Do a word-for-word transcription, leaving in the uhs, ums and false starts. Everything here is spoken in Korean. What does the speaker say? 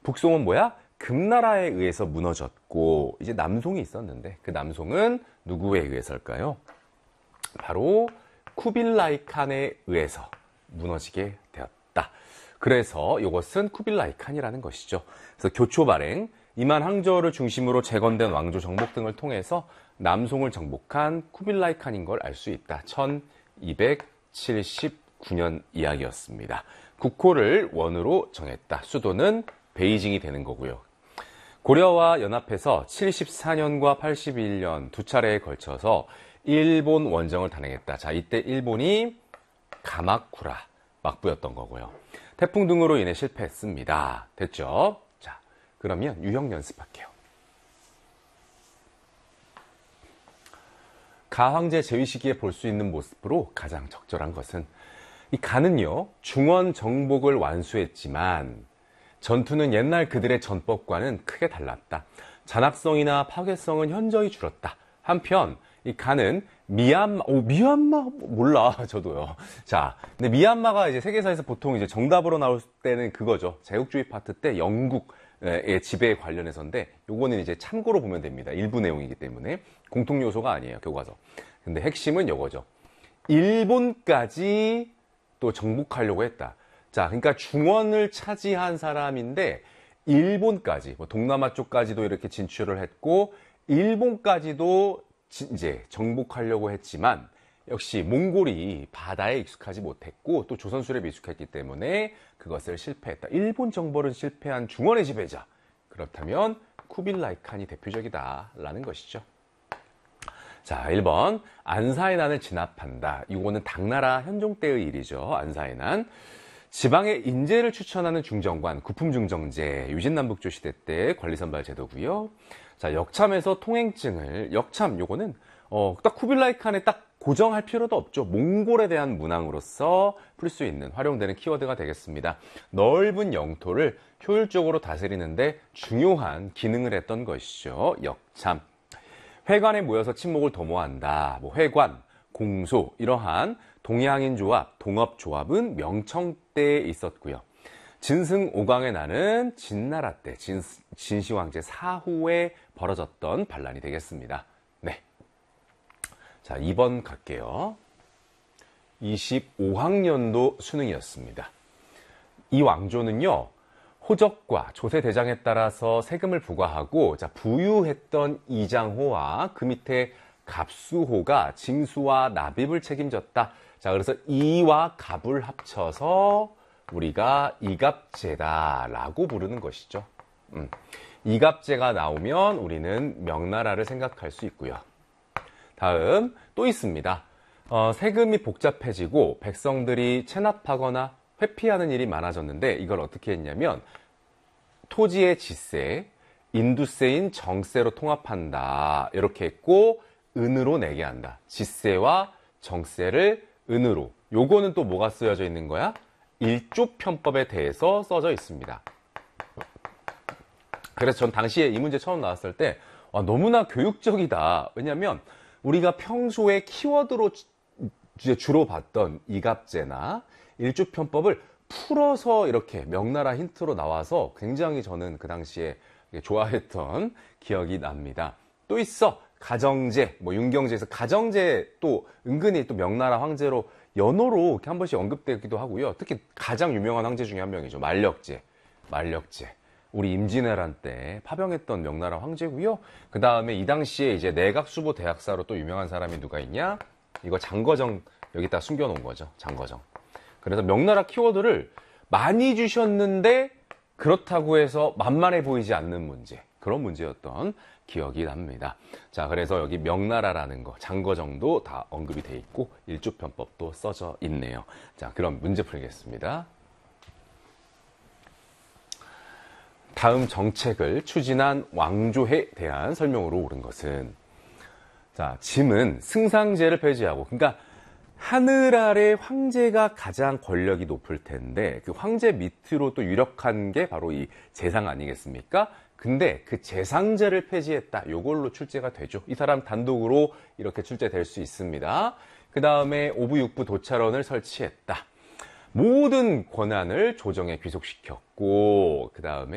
북송은 뭐야? 금나라에 의해서 무너졌고 이제 남송이 있었는데 그 남송은 누구에 의해서일까요? 바로 쿠빌라이 칸에 의해서 무너지게 되었다. 그래서 이것은 쿠빌라이 칸이라는 것이죠. 그래서 교초 발행, 이만 항저우를 중심으로 재건된 왕조 정복 등을 통해서 남송을 정복한 쿠빌라이 칸인 걸 알 수 있다. 천이백칠십구 년 이야기였습니다. 국호를 원으로 정했다. 수도는 베이징이 되는 거고요. 고려와 연합해서 칠십사 년과 팔십일 년 두 차례에 걸쳐서 일본 원정을 단행했다. 자, 이때 일본이 가마쿠라 막부였던 거고요. 태풍 등으로 인해 실패했습니다. 됐죠? 자, 그러면 유형 연습할게요. 가황제 제위 시기에 볼 수 있는 모습으로 가장 적절한 것은 이 가는요, 중원 정복을 완수했지만 전투는 옛날 그들의 전법과는 크게 달랐다. 잔악성이나 파괴성은 현저히 줄었다. 한편 이 가는 미얀마, 오, 미얀마 몰라 저도요. 자, 근데 미얀마가 이제 세계사에서 보통 이제 정답으로 나올 때는 그거죠. 제국주의 파트 때 영국의 지배에 관련해서인데, 요거는 이제 참고로 보면 됩니다. 일부 내용이기 때문에 공통 요소가 아니에요, 교과서. 근데 핵심은 요거죠. 일본까지 또 정복하려고 했다. 자, 그러니까 중원을 차지한 사람인데 일본까지, 뭐 동남아 쪽까지도 이렇게 진출을 했고 일본까지도 이제 정복하려고 했지만 역시 몽골이 바다에 익숙하지 못했고 또 조선 수렵에 익숙했기 때문에 그것을 실패했다. 일본 정벌은 실패한 중원의 지배자. 그렇다면 쿠빌라이 칸이 대표적이다라는 것이죠. 자, 일 번 안사의 난을 진압한다. 이거는 당나라 현종 때의 일이죠. 안사의 난. 지방의 인재를 추천하는 중정관, 구품중정제, 유진남북조 시대 때 관리선발 제도고요. 자, 역참에서 통행증을, 역참 요거는 어, 딱 쿠빌라이 칸에 딱 고정할 필요도 없죠. 몽골에 대한 문항으로서 풀 수 있는, 활용되는 키워드가 되겠습니다. 넓은 영토를 효율적으로 다스리는데 중요한 기능을 했던 것이죠. 역참. 회관에 모여서 친목을 도모한다. 뭐 회관, 공소, 이러한 동양인 조합, 동업 조합은 명청 때에 있었고요. 진승 오광의 난은 진나라 때, 진, 진시황제 사후에 벌어졌던 반란이 되겠습니다. 네. 자, 이 번 갈게요. 이십오 학년도 수능이었습니다. 이 왕조는요, 호적과 조세 대장에 따라서 세금을 부과하고, 자, 부유했던 이장호와 그 밑에 갑수호가 징수와 납입을 책임졌다. 자, 그래서 이와 갑을 합쳐서 우리가 이갑제다라고 부르는 것이죠. 음. 이갑제가 나오면 우리는 명나라를 생각할 수 있고요. 다음 또 있습니다. 어, 세금이 복잡해지고 백성들이 체납하거나 회피하는 일이 많아졌는데 이걸 어떻게 했냐면 토지의 지세, 인두세인 정세로 통합한다. 이렇게 했고 은으로 내게 한다. 지세와 정세를 은으로. 요거는 또 뭐가 쓰여져 있는 거야? 일조편법에 대해서 써져 있습니다. 그래서 전 당시에 이 문제 처음 나왔을 때 아, 너무나 교육적이다. 왜냐하면 우리가 평소에 키워드로 주로 봤던 이갑제나 일조편법을 풀어서 이렇게 명나라 힌트로 나와서 굉장히 저는 그 당시에 좋아했던 기억이 납니다. 또 있어. 가정제, 뭐 윤경제에서 가정제 또 은근히 또 명나라 황제로 연호로 이렇게 한 번씩 언급되기도 하고요. 특히 가장 유명한 황제 중에 한 명이죠. 만력제. 만력제. 우리 임진왜란 때 파병했던 명나라 황제고요. 그 다음에 이 당시에 이제 내각수보 대학사로 또 유명한 사람이 누가 있냐? 이거 장거정 여기다 숨겨놓은 거죠. 장거정. 그래서 명나라 키워드를 많이 주셨는데 그렇다고 해서 만만해 보이지 않는 문제. 그런 문제였던 기억이 납니다. 자, 그래서 여기 명나라라는 거, 장거정도 다 언급이 돼 있고 일조편법도 써져 있네요. 자, 그럼 문제 풀겠습니다. 다음 정책을 추진한 왕조에 대한 설명으로 옳은 것은, 자, 짐은 승상제를 폐지하고, 그러니까 하늘 아래 황제가 가장 권력이 높을 텐데 그 황제 밑으로 또 유력한 게 바로 이 재상 아니겠습니까? 근데 그 재상제를 폐지했다. 요걸로 출제가 되죠. 이 사람 단독으로 이렇게 출제될 수 있습니다. 그 다음에 오부육부 도찰원을 설치했다. 모든 권한을 조정에 귀속시켰고 그 다음에